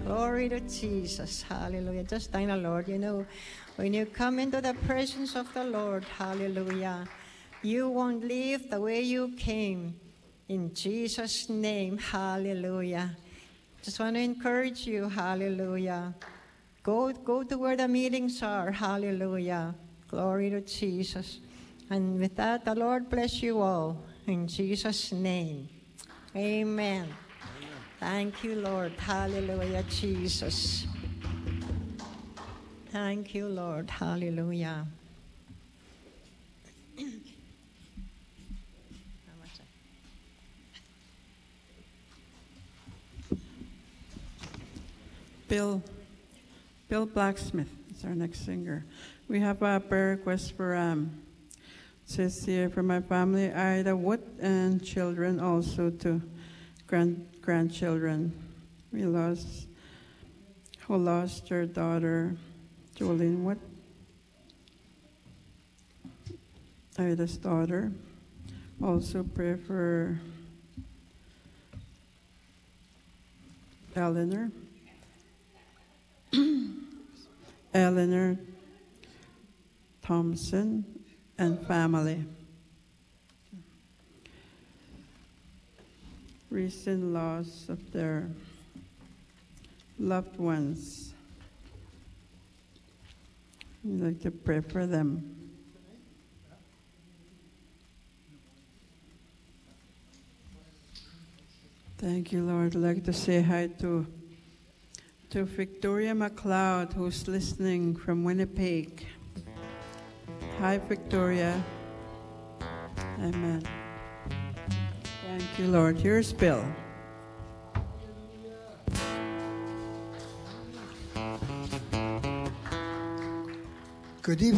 Glory to Jesus. Hallelujah. Just thank the Lord. You know, when you come into the presence of the Lord, hallelujah, you won't leave the way you came. In Jesus' name, hallelujah. Just want to encourage you, hallelujah. Go to where the meetings are, hallelujah. Glory to Jesus. And with that, the Lord bless you all. In Jesus' name, amen. Thank you, Lord. Hallelujah, Jesus. Thank you, Lord. Hallelujah. Bill Blacksmith is our next singer. We have a prayer request for says here, for my family, Ida Wood, and children, also to grandchildren. We lost their daughter, Jolene Wood, Ida's daughter. Also pray for Eleanor Thompson and family. Recent loss of their loved ones. We'd like to pray for them. Thank you, Lord. I'd like to say hi to Victoria McLeod, who's listening from Winnipeg. Hi, Victoria. Amen. Thank you, Lord. Here's Bill. Good evening.